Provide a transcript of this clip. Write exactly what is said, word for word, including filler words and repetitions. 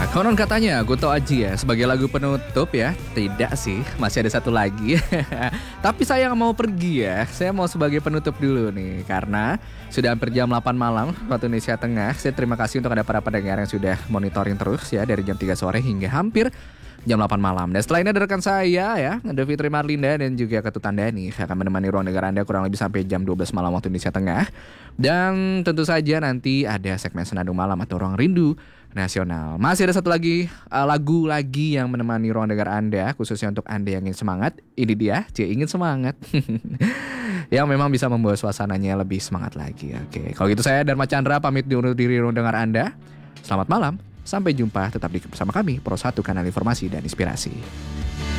Konon katanya Kunto Aji ya sebagai lagu penutup ya. Tidak sih, masih ada satu lagi. Tapi saya nggak mau pergi ya. Saya mau sebagai penutup dulu nih. Karena sudah hampir jam delapan malam waktu Indonesia Tengah. Saya terima kasih untuk ada para pendengar yang sudah monitoring terus ya dari jam tiga sore hingga hampir jam delapan malam. Dan setelah ini ada rekan saya ya, ada Fitri Marlinda dan juga Ketut Tandani akan menemani ruang dengar Anda kurang lebih sampai jam dua belas malam waktu Indonesia Tengah. Dan tentu saja nanti ada segmen Senandung Malam atau Ruang Rindu Nasional. Masih ada satu lagi uh, lagu lagi yang menemani ruang dengar Anda, khususnya untuk Anda yang ingin semangat. Ini dia, C ingin semangat. Yang memang bisa membawa suasananya lebih semangat lagi. Oke, kalau gitu saya Dharma Chandra pamit undur diri ruang dengar Anda. Selamat malam, sampai jumpa tetap di bersama kami Pro satu Kanal Informasi dan Inspirasi.